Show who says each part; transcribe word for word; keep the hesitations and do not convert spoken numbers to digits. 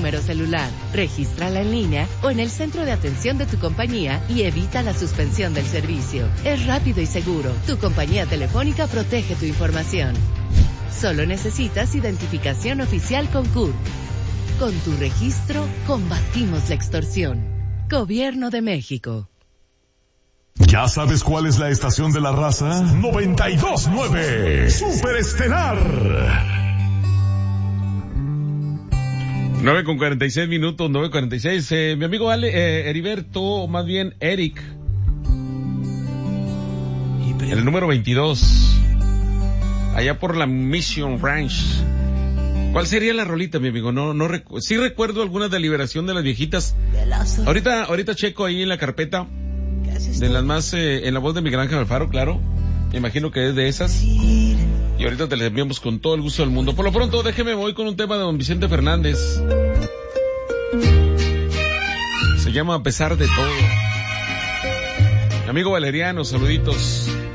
Speaker 1: número celular. Regístrala en línea o en el centro de atención de tu compañía y evita la suspensión del servicio. Es rápido y seguro. Tu compañía telefónica protege tu información. Solo necesitas identificación oficial con C U R. Con tu registro, combatimos la extorsión. Gobierno de México.
Speaker 2: ¿Ya sabes cuál es la estación de la raza? noventa y dos punto nueve Superestelar.
Speaker 3: nueve con cuarenta y seis minutos, nueve cuarenta y seis. Eh, mi amigo Ale, eh, Heriberto, o más bien Eric. El número veintidós. Allá por la Mission Ranch. ¿Cuál sería la rolita, mi amigo? No, no recu- sí recuerdo algunas de Liberación de las Viejitas. Ahorita, ahorita checo ahí en la carpeta. De las más, eh, en la voz de Miguel Ángel Alfaro, claro. Me imagino que es de esas. Y ahorita te las enviamos con todo el gusto del mundo. Por lo pronto, déjeme, voy con un tema de don Vicente Fernández. Se llama A pesar de todo. Mi amigo Valeriano, saluditos.